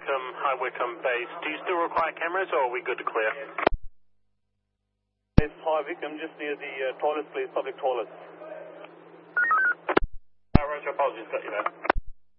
High Wycombe base. Do you still require cameras or are we good to clear? It's High Wycombe, just near the toilets, please, public toilets. Roger, apologies, got you there.